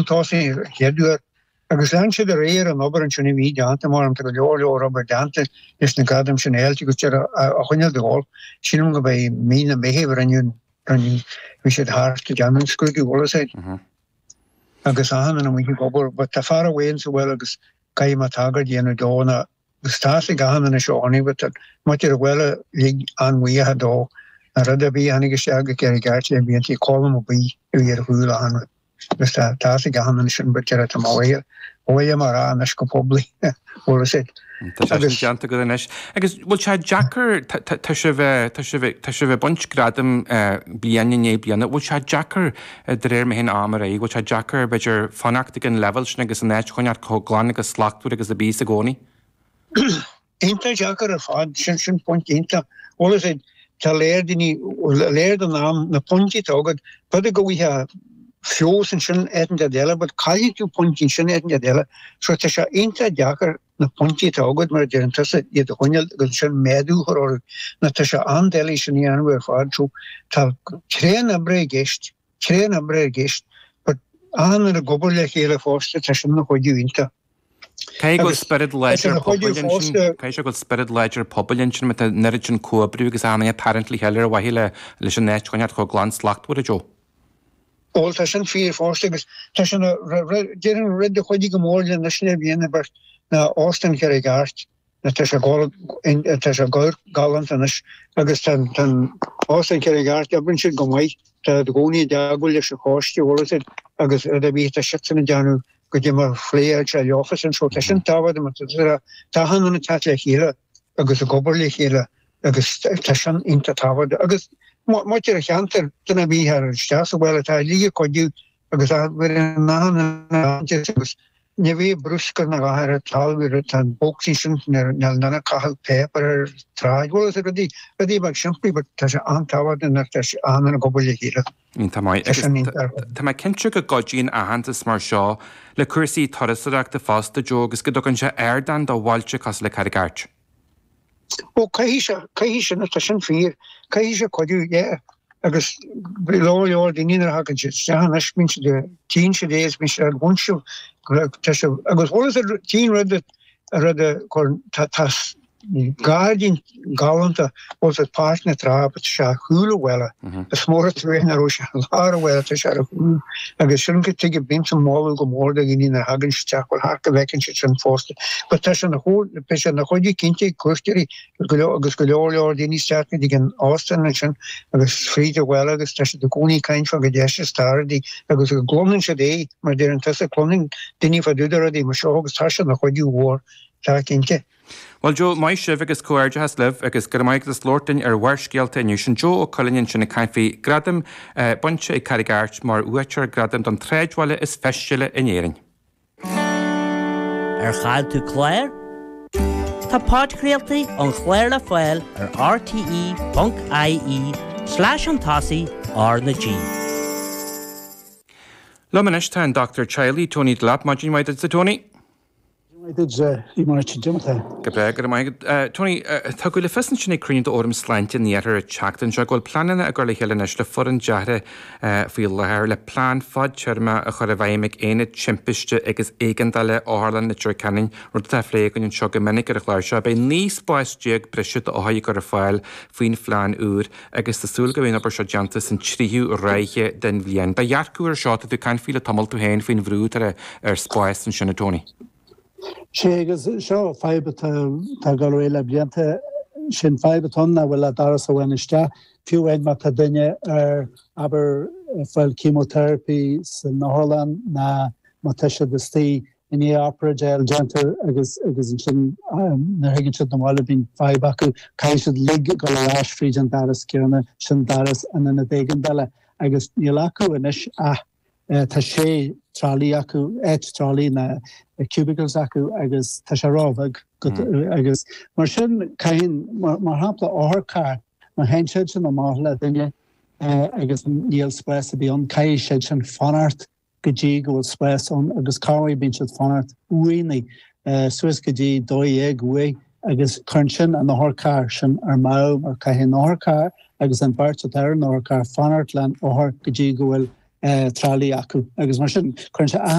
tosi headwer agus landse de réer an ober an sinni ví deanta mar an leor ober deanta is na gadam sin elti go a chunnne de hol sin go bei mína behever an vi sé hart jannen skugi wol se agus an mu gobor but ta far away so well agus kai mat tagar dieanu dona stasi gahan an shoni but mat well lig an we had do a rada bi hanige shag ke gatle bi anti kolm bi yer hula an dus tasi gahan an shin butcher at mawaya oya mara an sko probably wol se Janta go inis. Agus bhfuil se Jackar tá se bheith bunt gradam blianaine bliana, bhfuil se Jackar de réir me hen amar é, bhfuil se Jackar beidir fanachta an level sin agus an éit chuinear cógláin agus slachtú agus a bí a gcónaí? Inta Jackar a fád sin point inta. Bhfuil sé tá léir an am na pontí tógad, bud go bhí fios an sin etan de dela, but caiú pontí sin etan de dela, so tá se inta Jackar na pontí tógad mar dean tasa iad chuineal agus sin méadú chorá na tá se an deli sin í anhar fád trú tá créan a bre gist, but an a gobal le chéile fósta tá sin na chuidú inta. Cai go spirid ledger poblin sin met a neritin cobrú agus anna apparently heller a wahile leis an net chuinear chu glan slachtú a jo. All tá sin fír fósta agus tá sin dean rid a chuidí go mórle na sinna bhíana bar na Austin ceir gart na tá se gair galant anis agus tan Austin ceir gart a brin si go maiid tá gcónaí deagúil leis a cháiste bhla agus a bhí a sitan deanú go dtí mar phléir se leochas an seo tá sin táhad tá hanna na tat le chéile agus a gobar le chéile agus tá sin inta táhad agus muir a cheantar duna bhí ar steas bhfuil tá líige coidú agus ná agus ne bhí bruscar na gahar a talhir tan boxí sin nana cahal pepper tráid bhil a godí bag siimplí, but tá se antáhad na tá se anna gobal le chéile. Tá mai cinse go godín a hantas mar seo le cuasaí torasach de fásta jo agus go dogann se airdan do bhailte cos le carigart. Ó caihí se na tá sin fír, caihí se coidú agus leor daíar hagann se seanas min se de tí se dééis min se bhansú agus bhil tí rud tá Guardian galanta was a partner trap se húla welle a smóra tréna ro se lá well se agus sin go tuige bim sem má go mórda gin na hagan steachil har go vekin se sin fósta, but te na pe na chodí cinnte cuasteí agus go leor déní steachna gin Austin sin agus fríide well agus te de gcóí kaint fan go de stardi agus go glonin se dé mar de an te cloning déní fa dúdar a dé mar seo agus tá na chodí hór tá cinnte. Well Jo mai sibh agus cuairde has leh agus gur maiid is lortain ar bhharscéalta inniu sin Jo ó choinn sinna caiinfaí gradam bunte i carigart mar uaitear gradam don tréidhile is feisiile inéing. Ar chaid tú chléir? Tá páidcréaltaí an chléir le fáil ar rte.ie/an-tasaí na G. Lomanis tá Dr. Chiley Tony Dlap Majin maidid sa Tony. Go bre gur mai Tony tá go le fesan sinna crín do orm sláinte níar a teachtain se ghil planana a gur le healanis le for an deare fao lethir le plán fad teirma a chur a bhaimiigh aine timpiste agus éigendala álan na tuair canin ru tá phlé gon seo go minic ar a chláir se, be níos spáistíag breisiú a haigh gur a fáil faoin phleán úr agus tásúil go bhíon obair seo deanta san tríú réithe den bhíon. Ba dhearcú ar seo tú can fíle tamil tú héin faoin bhrút ar spáis an sinna Tony. sé agus seo feibe tá go réile blianta sin feibe tonna bhfuil a daras a bhainiste fiú éid mar tá duine ar aber fáil chemotherapy san Holland na má teise de stí in opera gel gentle agus sin na hagin si nóáile bín feibe acu caiisiid lig go le ráisfríd an daras cearna sin daras an na dhégan beile agus níl acu inis tá sé trálí acu trálí na cubicles acu agus tá sé rábhag agus mar sin caiin mar hapla áthcar mar hen siid sin mála duine agus níl spéis a bíon cai siid sin fanart go dtí go bhfuil spéis ón agus cáhaí bín siad fanart uaoine suas go dtí dóigh uaigh agus chun sin an áthcar sin ar mám ar caihin áthcar agus an bairt ar an áthcar fanart lean áthar go dtí go bhfuil trálí acu agus mar sin chun se